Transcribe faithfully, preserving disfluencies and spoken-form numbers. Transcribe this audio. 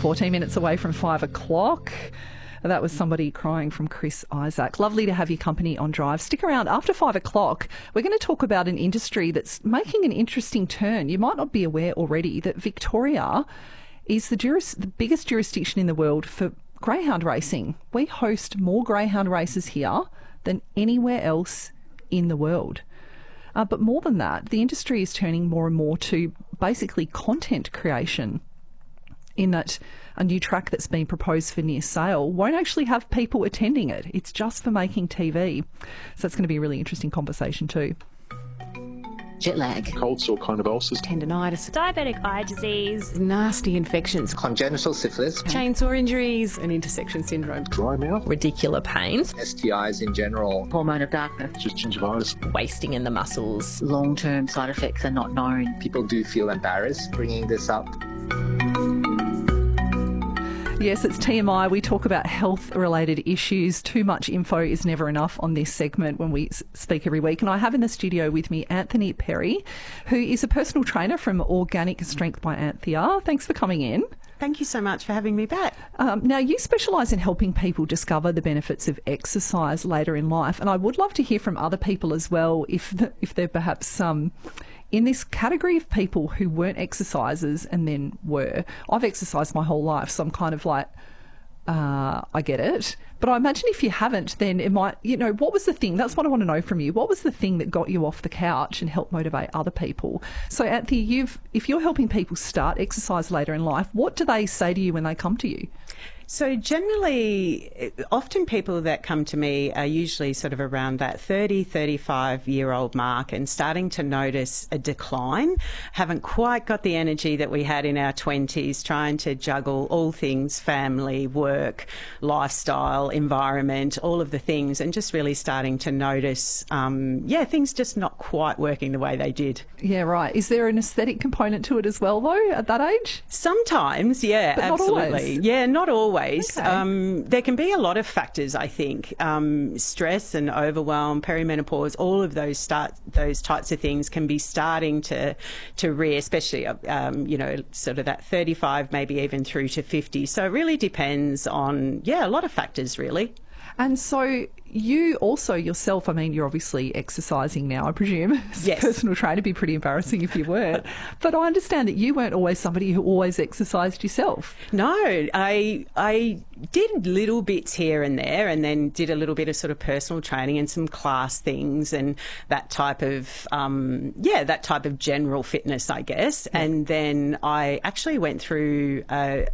fourteen minutes away from five o'clock. That was somebody crying from Chris Isaac. Lovely to have your company on Drive. Stick around. After five o'clock, we're going to talk about an industry that's making an interesting turn. You might not be aware already that Victoria is the, juris- the biggest jurisdiction in the world for greyhound racing. We host more greyhound races here than anywhere else in the world. Uh, but more than that, the industry is turning more and more to basically content creation, in that a new track that's been proposed for near sale won't actually have people attending it. It's just for making T V. So that's going to be a really interesting conversation too. Jet lag, cold sore kind of ulcers, tendinitis, diabetic eye disease, nasty infections, congenital syphilis, chainsaw injuries, and intersection syndrome, dry mouth, radicular pains, S T Is in general, hormone of darkness, just gingivitis, wasting in the muscles. Long-term side effects are not known. People do feel embarrassed bringing this up. Yes, it's T M I. We talk about health-related issues. Too much info is never enough on this segment when we speak every week. And I have in the studio with me Anthony Perry, who is a personal trainer from Organic Strength by Anthea. Thanks for coming in. Thank you so much for having me back. Um, now, you specialise in helping people discover the benefits of exercise later in life. And I would love to hear from other people as well, if if they're perhaps... Um, in this category of people who weren't exercisers and then were. I've exercised my whole life, so I'm kind of like, uh, I get it. But I imagine if you haven't, then it might, you know, what was the thing? That's what I want to know from you. What was the thing that got you off the couch and helped motivate other people? So, Anthea, you've, if you're helping people start exercise later in life, what do they say to you when they come to you? So generally, often people that come to me are usually sort of around that thirty, thirty-five-year-old mark and starting to notice a decline, haven't quite got the energy that we had in our twenties, trying to juggle all things family, work, lifestyle, environment, all of the things, and just really starting to notice, um, yeah, things just not quite working the way they did. Yeah, right. Is there an aesthetic component to it as well, though, at that age? Sometimes, yeah, but absolutely. Not always. Yeah, not always. Okay. Um, there can be a lot of factors, I think. Um, stress and overwhelm, perimenopause, all of those start those types of things can be starting to to rear, especially um, you know, sort of that thirty-five, maybe even through to fifty. So it really depends on, yeah, a lot of factors really. And so you also yourself, I mean, you're obviously exercising now, I presume. As yes. a personal trainer, it'd be pretty embarrassing if you weren't. But I understand that you weren't always somebody who always exercised yourself. No, I I did little bits here and there, and then did a little bit of sort of personal training and some class things and that type of, um, yeah, that type of general fitness, I guess. Yeah. And then I actually went through a,